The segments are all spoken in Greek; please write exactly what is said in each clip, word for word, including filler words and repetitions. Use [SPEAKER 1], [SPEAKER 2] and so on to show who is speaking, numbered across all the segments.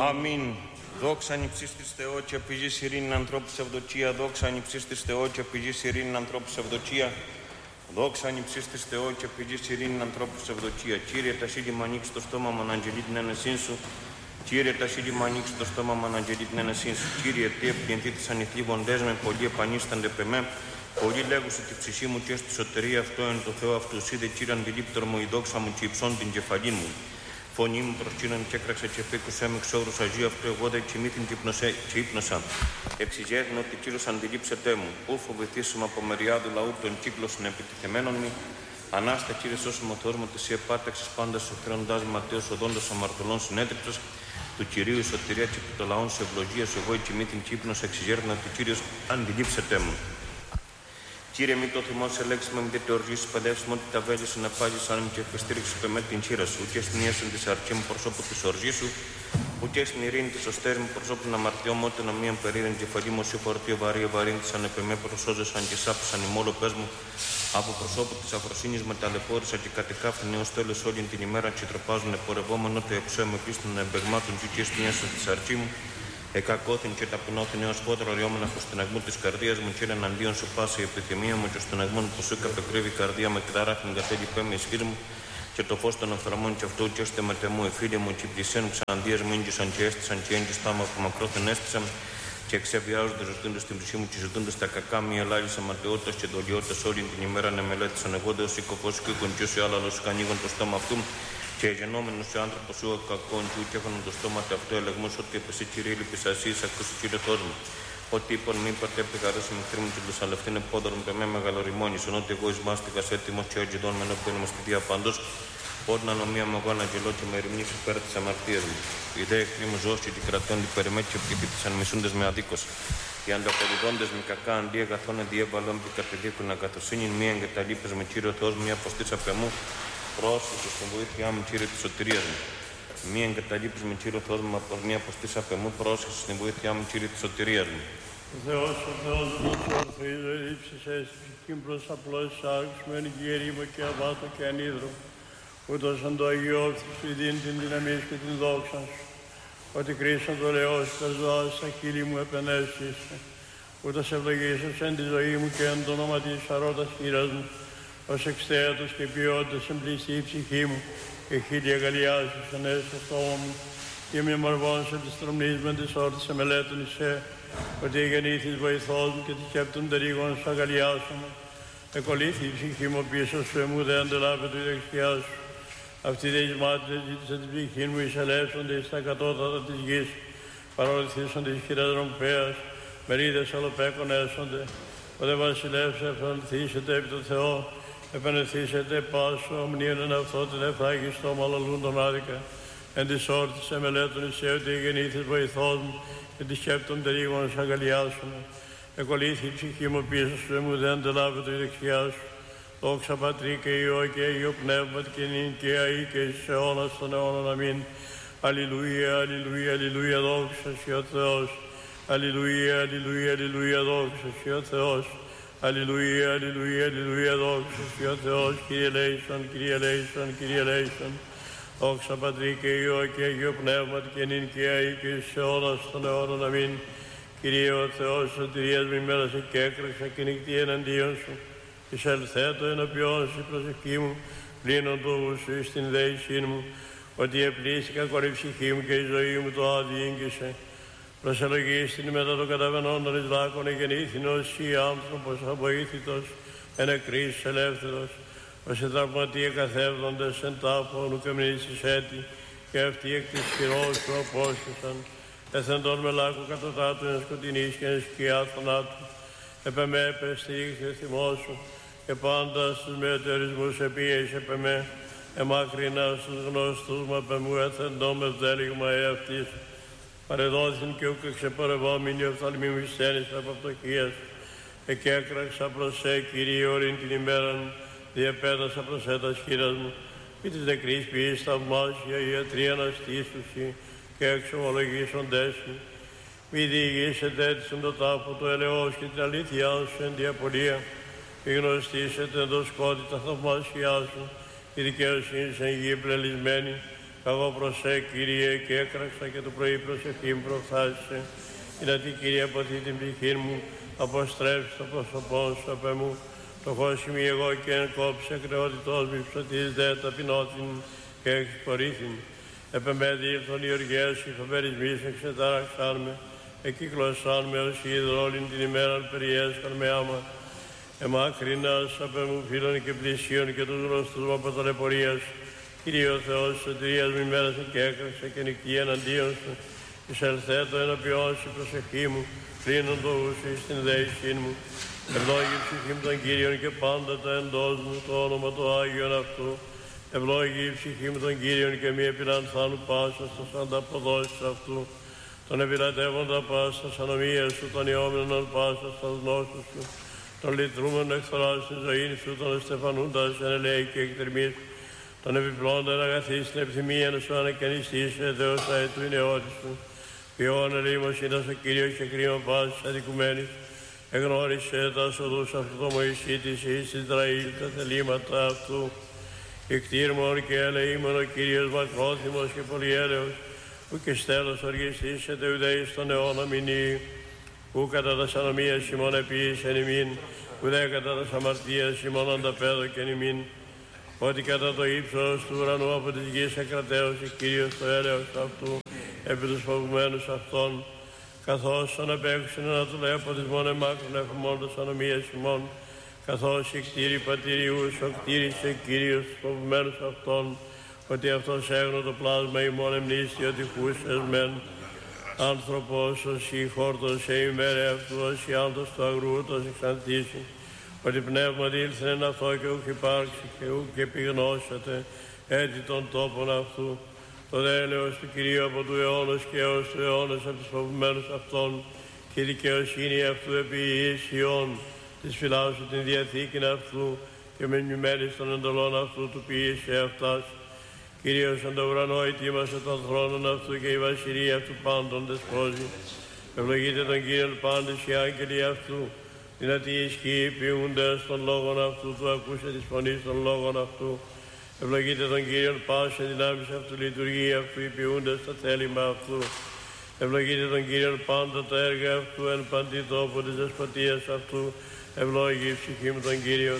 [SPEAKER 1] Αμήν. Δόξα ανυψίστης Θεό και πηγής ειρήνην ανθρώπου ευδοκία. Δόξα ανυψίστης Θεό και πηγής ειρήνην ανθρώπου ευδοκία. Δόξα ανυψίστης Θεό και πηγής ειρήνην ανθρώπου ευδοκία. Κύριε, τα σύντημα ανοίξει το στόμα μου να αγγελεί την ένεσήν σου. Κύριε, τα σύντημα ανοίξει το στόμα μου να αγγελεί την ένεσήν σου. Κύριε, τι επλυνθεί της ανηθλίβοντές με, πολλοί επανίστανται πεμέ. Πολλοί λέγουσε τη ψυχή μου και στη σωτερία αυτό εν το Θεό αυτού. Είδε, Κύριε, αντιλήπτορ μου, η δόξα μου και υψών την κεφαλή μου. Φωνή μου προσκύνων και έκραξε και πήκουσε με ξόρους Αγίου αυτού. Εγώ δε κοιμήθην και ύπνωσα. Εξηγέθην ότι Κύριος αντιλήψετε μου. Πού φοβηθήσουμε από μεριάδου λαού των κύκλωσων επιτεθειμένων μου. Ανάστα, Κύριε, σώσουμε ο Θεός μου, ότι εσύ επάταξες πάντα σου χρεώντας Ματέος οδόντος αμαρτωλών συνέτριψος. Του Κυρίου η σωτηρία και του λαών σε ευλογία σου. Εγώ κοιμήθην και ύπνωσα. Εξηγέθην ότι Κύριος αντιλήψετε μου. Κύριε, μη το θυμό σε λέξη με μη οργήσει, παιδεύσουμε ότι τα βέλη σου να πάζει σαν και επιστήριξη με την χείρα σου, ούτε στην ίασον τη αρκή μου προσώπου τη οργή σου, ούτε στην ειρήνη τη οστέρη μου προσώπου να μαρτιώ μου, ούτε να μία περίεργη κεφαλή μου σε φορτίο βαρύ, βαρύν τη ανεπεμέ προσώζεσαν και σάπησαν η μόλο πε μου, από προσώπου τη αφροσύνη με ταλαιπώρησα και κατεκάφθην έω τέλο όλη την ημέρα και τροπάζουν πορευόμενο το εξώμαι πίστων εμπεγμάτων και στην ίασον τη αρκή μου. Εκακώθην και ταπεινώθην έως φώτρο ριόμενα από στον αγμό της καρδίας μου, Κύριε, εναντίον σου πάση η επιθυμία μου, και στον αγμό που σου καπεκρύβει η καρδία με κοιτάραχνη κατέλη πέμε ισχύρ μου, και το φως των οφθαλμών και αυτού, και ώστε με τεμού οι φίλοι μου, και οι πλησίαν ξαναντίας μου ίγγισαν και έστησαν, και έγκυς τάμα από μακρόθεν έστησαν, και εξεβιάζονται ζητούνται στην ψυχή μου, και ζητούνται στα κακά μη ελάλησα ματαιότητα και δολιότητα όλη την ημέρα να μελέτησαν εγώ, δε ως οικοφός κοίκον, και όσοι άλλα λόγους ανοίγουν το στόμα αυτού. Και γενόμενος ο άνθρωπος σου κακόν και ούτε έφανον το στόμα του αυτό ελεγμός ότι έπεσε Κύριε λυπης ασύς ακούσει Κύριε Θεός μου. Ότι είπαν μη πατέπτε χαρές με χρήμου και τους αλευτήν επόδωρον με με μεγαλοριμόνισον ότι εγώ εις μάστηκας έτοιμος και όχι δόν με ενώπιον είμαι στη δία πάντως. Όταν ανομία μου εγώ αναγγελώ και με ερμηνείς υπέρ της αμαρτίας μου. Η ιδέα εχθρή μου ζώση και κρατών υπερημέτει και πτύπητησαν μισούντες με αδίκως. Οι ανταποδιδόντες με κακά αντί αγαθών διέβαλον και κατεδίκουν ακαθοσύνην μία εγκαταλείπες με Κύριο Θεός μία αποστής απεμού. Πρόσφυγε στην βοήθειά μου, Κύριε, τη σωτηρίας μου. Μη εγκαταλείπεις με Κύριο Θεός μου από μία αποστής απεμού. Πρόσφυγε στην βοήθειά μου, Κύριε, τη σωτηρίας μου.
[SPEAKER 2] Ο Θεός, ο Θεός μου, ο ορθής ελείψησες, ψυχήν προς απλώς άκουσμεν και ερήμο και αβάτο και ανίδρο. Ούτως αν το αγιώθη σου δίνει την δύναμη και την δόξα σου. Ότι κρίσαν το λαιός τα ζωά στα χείλη μου επενέσεις. Ούτως ευλογήσας εν τη ζωή μου και εν το όνομα της αρώτας χείρας μου. Ως εξθέατος και ποιότητας εμπλήσει η ψυχή μου και χίλια αγαλιάσεις ενές στο στόμα μου και με μορφώνσε της τρομνής με τις όρτες εμελέτων εισέ ότι γεννήθης βοηθός μου και της κέπτων τερίγων σου αγαλιάσουμε. Εκολύθη η ψυχή μου πίσω σου εμού δε αντελάβεται η δεξιά σου. Αυτή δε εις μάτια ζήτησε την ψυχή μου εισελεύσονται εις τα κατώτατα της γης παρολυθήσονται εις χειρές ρομπέας μερίδες αλλοπέκων έσονται. Ο δε βασιλεύς εφανθήσετε επί το Θεό επενεθήσετε πάσο ομνίων εν αυτό την εφράγιστο μαλαλούν τον άδικα. Εν της όρτης εμελέτων εισέ ότι γεννήθης βοηθός μου και της σκέπτων τερίγων σ' αγαλιάσουμε. Εκολύθη η ψυχή μου πίσω σου εμού δεν αντελάβεται η δεξιά σου. Δόξα Πατρί και Υιό και Υιό Πνεύματι και νυν και αεί και εις αιώνας των αιώνων. Αμήν. Αλληλούια, αλληλούια, αλληλούια, δόξα σοι ο Θεός. Αλληλούια, αλληλούια, αλληλούια, δόξα σοι ο Θεός. Αλληλούια, αλληλούια, αλληλούια, δόξα σοι ο Θεός. Κύριε ελέησον, Κύριε ελέησον, Κύριε ελέησον. Δόξα Πατρί και Υιό και Υιό Πνεύματι και νυν και αεί και εις αιώνας των αιώνων. Αμήν. Κύριε ο Θεός, σωτηρίας μη μέλασε και έκραξα και νυχτή εναντίον σου. Εισελθέτω ενώπιόν σου η προσευχή μου, πλήνων του ου σου εις την δέησή μου, ότι επλήσικα κορή ψυχή μου και η ζωή μου το αδιήγγισε. Προσελογείς την μετά των καταβαινόντων εις λάκων εγεννήθην ως ή άνθρωπος αβοήθητος, εν εκρής ελεύθερος, ως οι τραυματίε καθεύδοντες εν τάφων ουκ εμνήσεις έτη, και αυτοί εκ της χειρός σου απόσχεσαν, εθεντών μελάκου κατωτάτου εν σκοτεινής και εν σκιά θανάτου. Επεμέ επεστήχθη ο θυμός σου, και πάντα στους μετεωρισμούς επίεσαι επεμέ, εμάκρινα στους γνώστους μου επεμού εθεντών με βδέλιγμα εαυτής. Παρεδόθην και ούκ εξεπορευόμενοι οφθαλμοί μου στένεις από φτωχίας, εκέκραξα προς σε, Κύριε, όριν την ημέραν, διεπέτασα προς σε τα σχήρας μου, μη της νεκρής ποιής θαυμάσια, η ιατρία αναστήσουσι και εξομολογήσοντές σου. Μη διηγήσετε έτσι τον τάφο του ελαιός και την αλήθειά σου εν διαπολία, μη γνωστήσετε εν το σκότη τα θαυμάσια σου, η δικαίωσύνη εν γη πλελισμένη, Καγώ προσέ, Κύριε, και έκραξα και το πρωί προσευχή μου προφθάσισε. Είδατε, Κύριε, αποθεί την ψυχή μου, αποστρέψει το πρόσωπό σου απ' εμού. Το χώσιμη εγώ και εν κόψη ακρεότητός μη ψωτής δε ταπεινώτην και εξφορήθην. Επεμέδι ήλθον οι οργές, οι φοβερισμείς εξετάραξαν με, εκύκλωσαν με ως είδωρ όλην την ημέραν περιέσκαν με άμα. Εμάκρυνας απ' εμού φίλων και πλησίων και τους γνωστούς μου από ταλαιπωρίας. Κύριε ο Θεός της σωτηρίας μου ημέρασε και έκραξε και νυχτή εναντίον σου. Εισελθέτω ενώπιόν σου προσευχή μου, κλείνον το ούσου εις την δέησήν μου. Ευλόγη ψυχή μου των Κύριων και πάντα τα εντός μου το όνομα του Άγιον αυτού. Ευλόγη ψυχή μου των Κύριων και μη επιλανθάνου πάσα στους ανταποδόσεις αυτού. Τον επιλατεύοντα πάσα στα ανομίες σου, των ιόμενων πάσα στα γνώσους σου. Τον λυτρούμενο εχθράς στην ζωή σου, τον εστεφανούντας εν ελέη και εκτερμής. Τον επιπλώντας αγαθής στην επιθυμία σου ανακαινιστήσε Θεός αετού η νεότη σου. Ποιόν ελεημοσύνας ο Κύριος και κρίμα πάσης αδικουμένης. Εγνώρισε τα σοδούς αυτού το Μωυσή της εις Ισραήλ τα θελήματα αυτού. Εκτήρμον και ελεήμον ο Κύριος μακρόθυμος και πολυέλεος, που και στέλος οργιστήσετε ουδέης στον αιώνα μηνύει, που κατά τας ανομίας ημών επίησεν ημίν, ουδέ κατά τας αμαρτίας ημών ανταπέδοκεν ημίν, ότι κατά το ύψος του ουρανού από της γης εκρατέωσε Κύριος το έλεος αυτού, επί τους φοβουμένους αυτών, καθώς αναπέξουν να του λέει από τις μόνε μάκρων εφημώντας ανομίας ημών, καθώς η κτήρη πατηριούς ο κτήρισε Κύριος τους φοβουμένους αυτών, ότι αυτός έγνω το πλάσμα ημών εμνήστη ότι χούσες μεν. Άνθρωπος όσοι χόρτωσε ημέρε αυτού, όσοι άντος του αγρού τος εξαντήσει, ότι πνεύματι ήλθεν αυτό και ούκ υπάρξει και ούκ επιγνώσετε, έτη των τόπων αυτού. Το δέλεος του Κυρίου από του αιώνος και έως του αιώνος από τους φοβουμένους αυτών, και η δικαιοσύνη αυτού επί Ιησιών, της φυλάσσου την διαθήκην αυτού, και με νιουμένης των εντολών αυτού του ποιήσε αυτάς. Κύριος εν το ουρανό ετοίμασε των θρόνων αυτού και η βασιλεία αυτού πάντων δεσπόζει. Ευλογείτε τον Κύριον πάντες οι άγγελοι αυτού, δυνατοί ισχύοι ποιούντες των λόγων αυτού, του ακούσε της φωνής των λόγων αυτού. Ευλογείτε τον Κύριον πάσε δυνάμεις αυτού, λειτουργία αυτού, οι ποιούντες το θέλημα αυτού. Ευλογείτε τον Κύριον πάντα τα έργα αυτού, εν παντή τόπο της δεσποτείας αυτού. Ευλόγη η ψυχή μου τον Κύριον.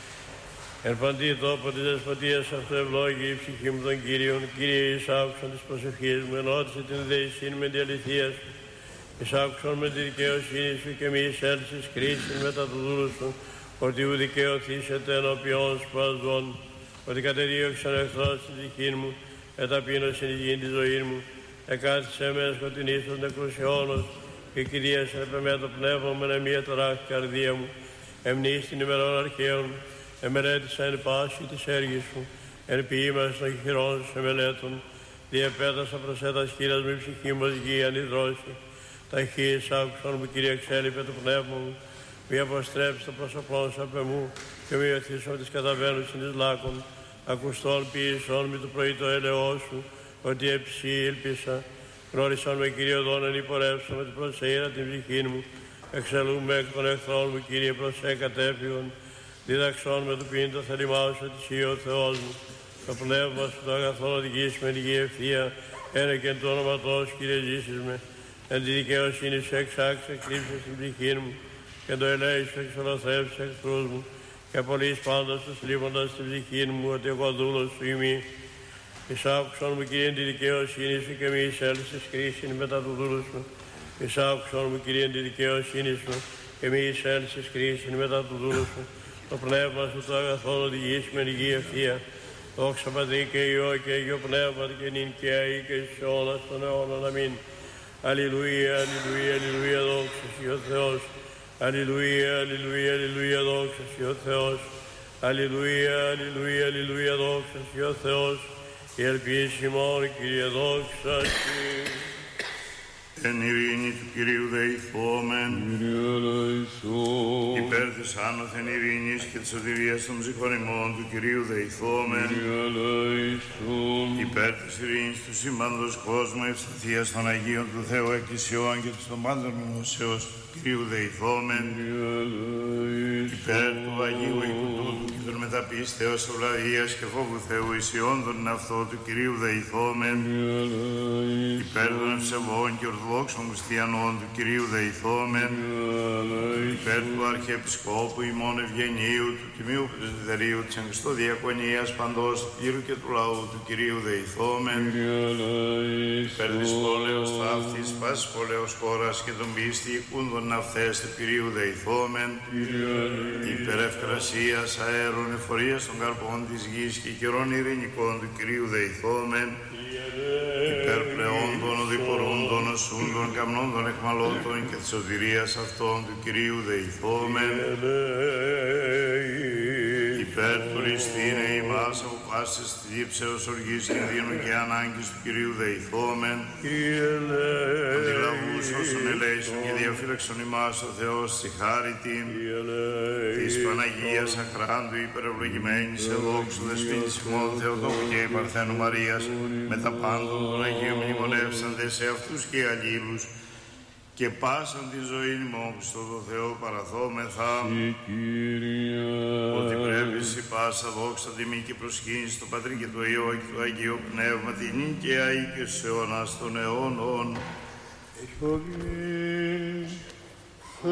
[SPEAKER 2] Εν παντή τόπο της δεσποτείας αυτού, ευλόγη η ψυχή μου τον Κύριον. Κύριε, εις άκουσον της προσευχής μου, ενώτισε την δεησήν με την αληθεία σου. Εις άκουσον με τη δικαιοσύνη σου και μη εισέλθεις κρίσιν μετά του δούλου σου, ότι ου δικαιωθήσετε ενώπιον σου παζών, ότι κατεδίωξαν εχθρός στην ψυχή μου, εταπείνωσιν η γη τη ζωή μου, εκάθισε με σκοτεινής των νεκρούς αιώνος, και κυρίασε με το πνεύμα μου να μία ταράχτη καρδία μου, εμνείς την ημερών αρχαίων, εμελέτησα εν πάση της έργης σου, εν ποίημας των χειρών σου εμελέτων, διεπέτασα προσέτας χείρας με ψυχή μου ως γη ανιδρώση. Ταχύς άκουσον μου, Κύριε, εξέλιπε το πνεύμα μου, μη αποστρέψει το πρόσωπό σου απ' εμού, και μη οθήσω με τις καταβαίνουσιν εις λάκων. Ακουστών ποιησών μη το πρωί το έλεό σου, ότι εψή ήλπισα. Γνώρισαν με, Κύριε, οδόν υπορεύσω με την προσέειρα την ψυχή μου. Εξελούμε εκ των εχθρών μου, Κύριε, προσέ κατέφυγον. Διδαξών με το ποιήν το θέλημά σου, ότι εσύ ο Θεός μου. Το πνεύμα σου το αγαθόν οδηγείς με λίγη ευθεία, ένα και εν το όνοματό σου, Κύριε, ζήσεις με. Εν τη δικαιοσύνη σου εξάξε, κρύψε στην ψυχή μου, και το ελέη σου εξολοθρεύσε εχθρούς μου, και απολύεις πάντως τους λείποντας στην ψυχή μου, ότι εγώ δούλος σου ημί. Εις άκουσον μου, Κύριε, εν τη δικαιοσύνη σου, και μη εισέλθεις κρίσιν μετά του δούλου σου. Εις άκουσον μου, Κύριε, εν τη δικαιοσύνη σου, και μη εισέλθεις κρίσιν μετά του δούλου σου. Το πνεύμα σου το αγαθόν οδηγείς με λίγη ευθεία. Δόξα Πατρί και Υιό και Αγίο Πνεύμα, και νυν και αεί και εις αιώνας των αιώνων. Αμήν. Αλληλούια, αλληλούια, αλληλούια, δόξα σοι ο Θεός. Αλληλούια, αλληλούια, αλληλούια, δόξα σοι ο Θεός. Αλληλούια, αλληλούια, αλληλούια, δόξα σοι ο Θεός. Η ελπίση ημών, Κύριε, δόξα σοι.
[SPEAKER 3] Εν ειρήνη του Κυρίου δεηθόμεν.
[SPEAKER 2] Κύριε ελέησον.
[SPEAKER 3] Υπέρ της άνωθεν ειρήνης και της σωτηρίας των ψυχών ημών του Κυρίου δεηθόμεν.
[SPEAKER 2] Κύριε ελέησον.
[SPEAKER 3] Υπέρ της ειρήνης του σύμπαντος κόσμου, ευσταθίας των Αγίων του Θεού Εκκλησιών και της των πάντων μνημοσέως του Κυρίου δεηθόμεν.
[SPEAKER 2] Κύριε ελέησον.
[SPEAKER 3] Υπέρ του Αγίου οίκου τούτου και των μεταπίστεως ευλαβίας και φόβου Θεού εισιόντων εν αυτό του Κυρίου δεηθόμεν.
[SPEAKER 2] Κύριε ελέησον.
[SPEAKER 3] Υπέρ των ευσεβών και ορθοδόξων χριστιανών του Κυρίου δεηθόμεν. Υπέρ του Αρχιεπισκόπου ημών Ευγενίου, του Τιμίου Πρεσβυτερίου της εν Χριστώ Διακονίας παντός του Κύρου και του λαού του Κυρίου δεηθόμεν. Υπέρ της πόλεως ταύτης, πάσης πόλεως χώρας και των πίστη οικούντων ναυτές του Κυρίου δεηθόμεν. Υπέρ ευκρασίας, αέρων, εφορίας των καρπών της γης και καιρών ειρηνικών του Κυρίου δεηθόμεν. Υπέρ πλεόντων, οδηπορούντων, οσούντων, καμνόντων, εκμαλώτων και της σωτηρίας αυτών του Κυρίου δεηθόμεν. Υπέρ του Ριστήνε ημάς από πάσης θλίψεως, οργής, κινδύνου και ανάγκης του Κυρίου δεηθόμεν. Αντιλαβούς όσων ελέησον και διαφύλαξον ημάς ο Θεός στη χάρη την της Παναγίας Αχράντου υπερευλογημένης εδόξου δεσποίνης ημών Θεοτόκου και η Παρθένου Μαρίας με τα πάντων των Αγίων μνημονεύσαντες σε αυτούς και οι αλλήλους και πάσαν τη ζωή ημών στο το Θεό παραθόμεθα ότι πρέπει σε πάσα δόξα τιμή και προσκύνηση στο Πατρί και το Υιό και το Αγίο Πνεύμα την νίκαια ή και σε αιώνας των αιώνων.
[SPEAKER 2] Ευχαριστώ.